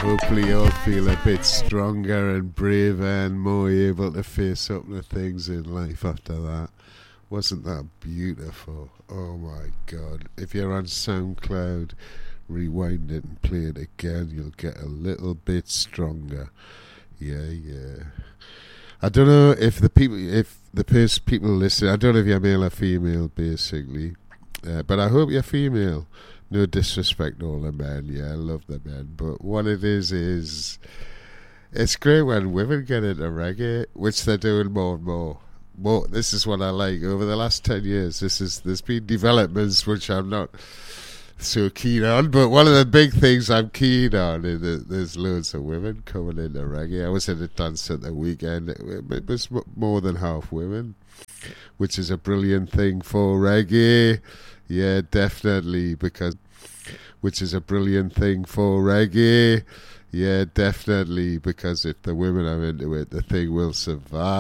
Hopefully you'll feel a bit stronger and braver and more able to face up to things in life after that. Wasn't that beautiful? Oh my God. If you're on SoundCloud, rewind it and play it again. You'll get a little bit stronger. Yeah. I don't know if people listen, I don't know if you're male or female, basically. But I hope you're female. No disrespect to all the men. Yeah, I love the men. But what it is it's great when women get into reggae, which they're doing more and more. This is what I like. Over the last 10 years, there's been developments which I'm not so keen on, but one of the big things I'm keen on is there's loads of women coming into reggae. I was at a dance at the weekend. It was more than half women, which is a brilliant thing for reggae. Yeah, definitely, which is a brilliant thing for reggae. Yeah, definitely, because if the women are into it, the thing will survive.